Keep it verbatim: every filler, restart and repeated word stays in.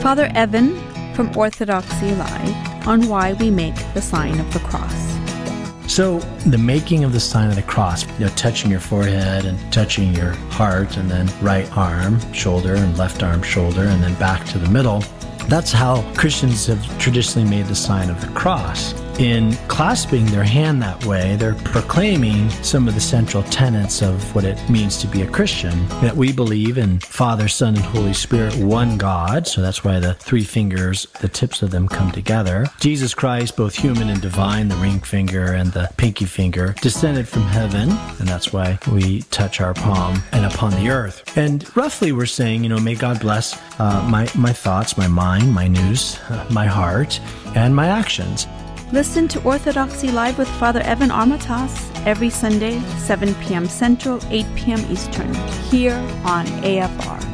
Father Evan from Orthodoxy Live on why we make the sign of the cross. So the making of the sign of the cross, you know, touching your forehead and touching your heart, and then right arm, shoulder, and left arm, shoulder, and then back to the middle. That's how Christians have traditionally made the sign of the cross. In clasping their hand that way, they're proclaiming some of the central tenets of what it means to be a Christian, that we believe in Father, Son, and Holy Spirit, one God. So that's why the three fingers, the tips of them come together. Jesus Christ, both human and divine, the ring finger and the pinky finger, descended from heaven, and that's why we touch our palm and upon the earth. And roughly we're saying, you know, may God bless uh, my, my thoughts, my mind, my news, uh, my heart, and my actions. Listen to Orthodoxy Live with Father Evan Armatas every Sunday, seven p.m. Central, eight p.m. Eastern, here on A F R.